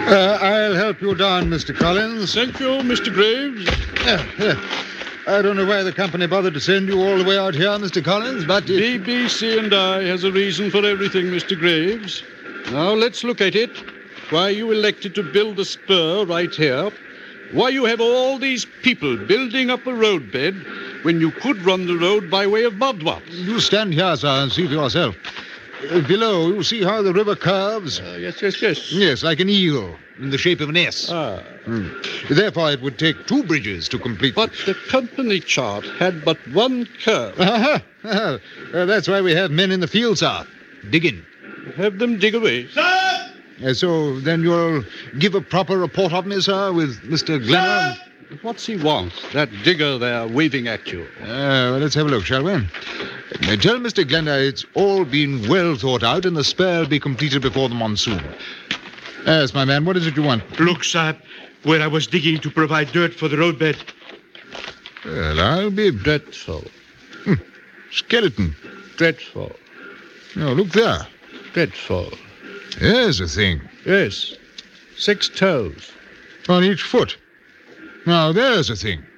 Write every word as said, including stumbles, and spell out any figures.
Uh, I'll help you down, Mister Collins. Thank you, Mister Graves. Yeah, yeah. I don't know why the company bothered to send you all the way out here, Mister Collins, but... B It... B C and I has a reason for everything, Mister Graves. Now, let's look at it. Why you elected to build the spur right here. Why you have all these people building up a roadbed when you could run the road by way of mudwats. You stand here, sir, and see for yourself. Uh, below, you see how the river curves? Uh, yes, yes, yes. Yes, like an eel, in the shape of an S. Ah. Mm. Therefore, it would take two bridges to complete... But the company chart had but one curve. Uh-huh. Uh, that's why we have men in the field, sir. Digging. Have them dig away. Sir! Uh, so then you'll give a proper report of me, sir, with Mister Glenner? What's he want, that digger there waving at you? Uh, well, let's have a look, shall we? Uh, tell Mister Glenner it's all been well thought out and the spur will be completed before the monsoon. Yes, my man, what is it you want? Look, sir, where I was digging to provide dirt for the roadbed. Well, I'll be... Dreadful. Hmm. Skeleton. Dreadful. Oh, look there. Dreadful. There's a thing. Yes. Six toes. On each foot. Now, there's a thing.